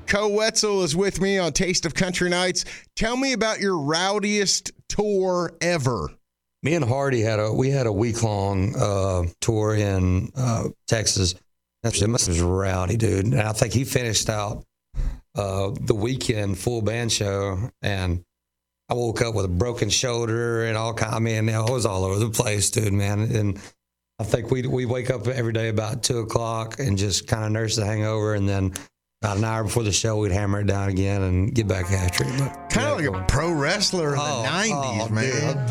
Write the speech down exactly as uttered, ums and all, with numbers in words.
Co Wetzel is with me on Taste of Country Nights. Tell me about your rowdiest tour ever. Me and Hardy had a we had a week long uh, tour in uh, Texas. It must have been rowdy, dude. And I think he finished out uh, the weekend full band show, and I woke up with a broken shoulder and all kind. I mean, it was all over the place, dude, man. And I think we we wake up every day about two o'clock and just kind of nurse the hangover, and then about an hour before the show, we'd hammer it down again and get back after it. Kind of like a pro wrestler in oh, the nineties, oh, man. Dude.